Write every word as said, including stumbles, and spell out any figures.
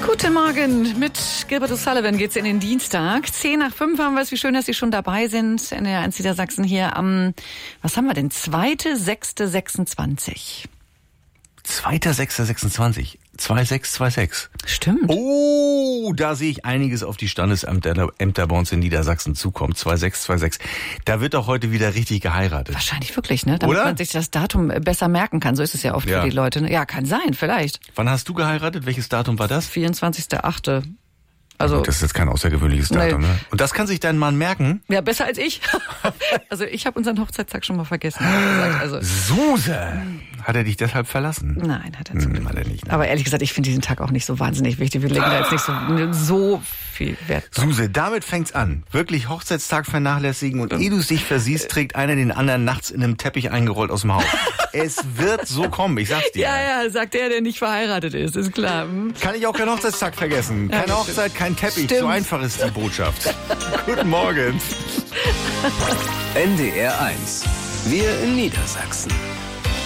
Guten Morgen, mit Gilbert O'Sullivan geht's in den Dienstag. Zehn nach fünf haben wir es, wie schön, dass Sie schon dabei sind. In der eins Niedersachsen hier am, was haben wir denn, zweiter sechster sechsundzwanzig. zweiter sechster sechsundzwanzig. zwei sechs zwei sechs. Stimmt. Oh, da sehe ich einiges auf die Standesämter Ämter bei uns in Niedersachsen zukommen. zwei sechs zwei sechs. Da wird doch heute wieder richtig geheiratet. Wahrscheinlich wirklich, ne? Damit Oder? man sich das Datum besser merken kann. So ist es ja oft Ja. für die Leute. Ne? Ja, kann sein, vielleicht. Wann hast du geheiratet? Welches Datum war das? vierundzwanzigster achte Also, Das ist jetzt kein außergewöhnliches Datum, Nee. ne? Und das kann sich dein Mann merken? ja, besser als ich. Also, ich habe unseren Hochzeitstag schon mal vergessen. hat er gesagt. Also, Suse! Hat er dich deshalb verlassen? nein, hat er zu Hm, hat er nicht. Ne? Aber ehrlich gesagt, ich finde diesen Tag auch nicht so wahnsinnig wichtig. Wir legen da jetzt nicht so, so viel Wert drauf. Suse, damit fängt's an. Wirklich Hochzeitstag vernachlässigen und ehe du es dich versiehst, trägt einer den anderen nachts in einem Teppich eingerollt aus dem Haus. Es wird so kommen, ich sag's dir. Ja, ja, sagt der, der nicht verheiratet ist, ist klar. Hm. Kann ich auch keinen Hochzeitstag vergessen. Keine Ja, Hochzeit, kein Teppich. Stimmt. So einfach ist die Botschaft. Guten Morgen. N D R eins. Wir in Niedersachsen.